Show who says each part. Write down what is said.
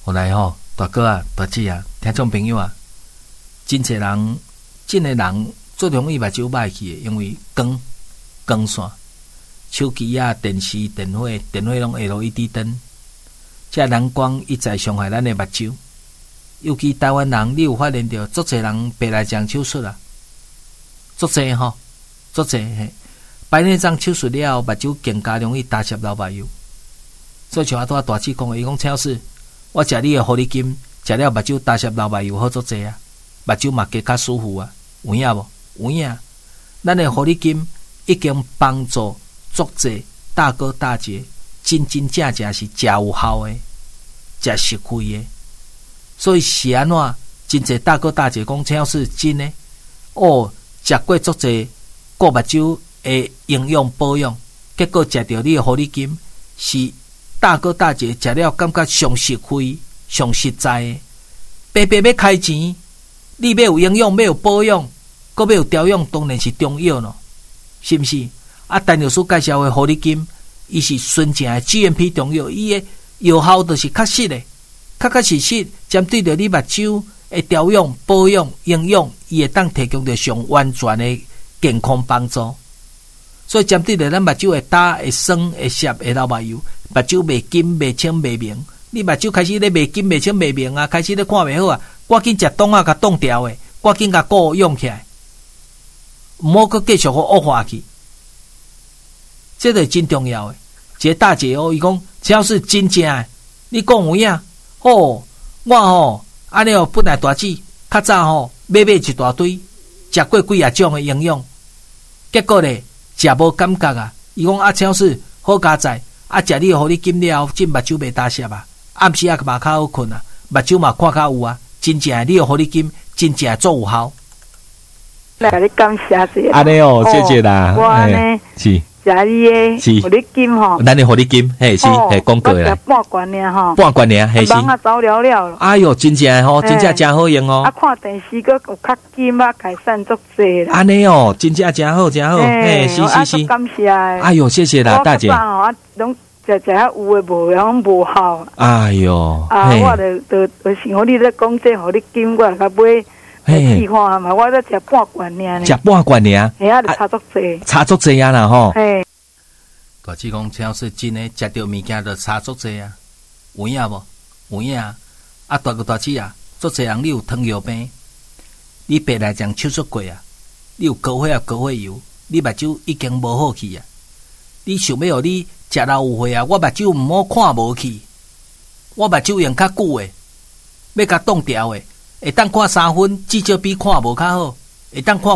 Speaker 1: 后来大哥啊、大姐啊、听众朋友啊，真侪人，真个人最容易目睭歹去的，因为光线、手机啊、电视、电火拢 LED 灯，这蓝光一再伤害咱的目睭。尤其台湾人，你有发现到，足侪人白内障手术啊，足侪足侪。白内障手术了后，目睭更加容易打摄老目油。所以像阿大姐讲的，伊讲陈老师，我食你的护理金，食了目睭打摄老目油好足侪啊，目睭嘛加较舒服啊，有影无？有影。咱的护理金已经帮助足侪大哥大姐，真正是食有效的，食实惠的。所以是安怎？真侪大哥大姐讲，陈老师真的食过足侪顾目睭的营养保养，结果食到你的护理金，是大哥大姐食了感觉上实惠、上实在的。白白要开钱，你要有营养，要有保养，搁要有调养，当然是中药咯，是不是？啊，陈老师介绍的护理金，伊是纯正的 GMP 中药，伊的药效就是确实的。确实，针对着你目睭的调养、保养、营养，伊会当提供着上完全的健康帮助。所以针对着咱目睭会干、会酸、会涩、会流目油，目睭袂金、袂清、袂明，你目睭开始咧袂金、袂清、袂明啊，开始咧看袂好啊，赶紧食冻啊，甲冻掉诶，赶紧甲顾用起来，毋好阁继续互恶化去。这个真重要诶。一个大姐伊讲，只要是真正诶，你讲有影？我安尼本来大姊较早买一大堆，食过几啊种的营养，结果咧食无感觉啊。伊讲啊，超市好加载啊，食你互你金了后，真目睭袂打涩啊，暗时啊嘛较好困啊，目睭嘛看较有啊，真正你互你金，真正做有效。
Speaker 2: 来，你感谢一下。
Speaker 1: 安尼谢谢啦。
Speaker 2: 我呢
Speaker 1: 是。
Speaker 2: 食你的护理金
Speaker 1: 咱的护理金，嘿是，嘿讲过啦。
Speaker 2: 半罐尔
Speaker 1: 半罐尔，嘿是。
Speaker 2: 忙啊走了了。
Speaker 1: 哎哟，真正真正真好用哦。
Speaker 2: 啊，看电视个有较金啊，改善足侪啦。
Speaker 1: 安尼真正真好，嘿是。
Speaker 2: 感谢。
Speaker 1: 哎哟，谢谢啦，大姐。
Speaker 2: 我拢食有的无，拢无效。
Speaker 1: 哎哟。
Speaker 2: 我就想好你咧讲这护理金，我较买。试看嘛，我咧食半罐尔。
Speaker 1: 食半罐尔。
Speaker 2: 嘿啊，就差足侪。
Speaker 1: 差足侪啊啦吼。
Speaker 2: 嘿。
Speaker 1: 大姊讲，陈老师真诶，食到物件就差足侪啊，有影无？有影啊！啊，大哥大姊啊，足侪人你有糖尿病，你白内障手术过啊，你有高血压、高血油，你目睭已经无好去啊！你想要互你食老有血啊？我目睭毋好看无去，我目睭用较久诶，要甲冻掉诶，会当看3分，至少比看无较好，会当看。